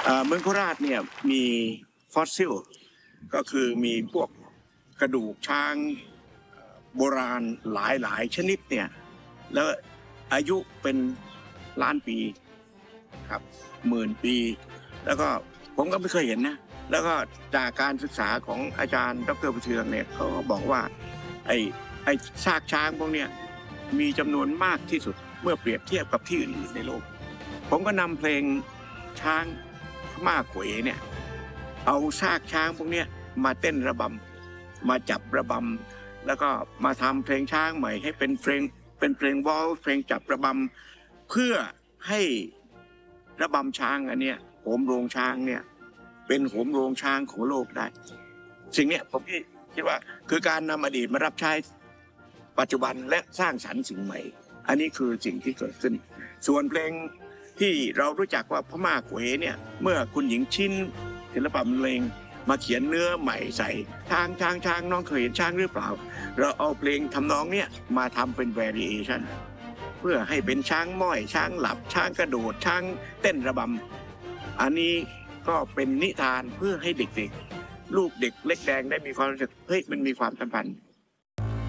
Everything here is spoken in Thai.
เมืองโคราชเนี่ยมีฟอสซิลก็คือมีพวกกระดูกช้างโบราณหลายชนิดเนี่ยแล้วอายุเป็นล้านปีครับหมื่นปีแล้วก็ผมก็ไม่เคยเห็นนะแล้วก็จากการศึกษาของอาจารย์ดร.ประเทืองเนี่ยเขาบอกว่าไอ้ซากช้างพวกเนี้ยมีจำนวนมากที่สุดเมื่อเปรียบเทียบกับที่อื่นในโลกผมก็นำเพลงช้างพม่าเขวเนี่ยเอาซากช้างพวกเนี้ยมาเต้นระบำมาจับระบำแล้วก็มาทำเพลงช้างใหม่ให้เป็นเพลงวอลเพลงจับระบำเพื่อให้ระบำช้างอันเนี้ยโหมโรงช้างเนี่ยเป็นโหมโรงช้างของโลกได้สิ่งนี้ผมคิดว่าคือการนำอดีตมารับใช้ปัจจุบันและสร้างสรรค์สิ่งใหม่อันนี้คือสิ่งที่เกิดขึ้นส่วนเพลงที่เรารู้จักว่าพม่าเขวเนี่ยเมื่อคุณหญิงชิ้นศิลปะบรรเลงมาเขียนเนื้อใหม่ใส่ช้างน้องเคยเห็นช้างหรือเปล่าเราเอาเพลงทำนองเนี้ยมาทำเป็น variation เพื่อให้เป็นช้างม้อยช้างหลับช้างกระโดดช้างเต้นระบำอันนี้ก็เป็นนิทานเพื่อให้เด็กๆลูกเด็กเล็กแดงได้มีความรู้สึกเฮ้ยมันมีความสัมพันธ์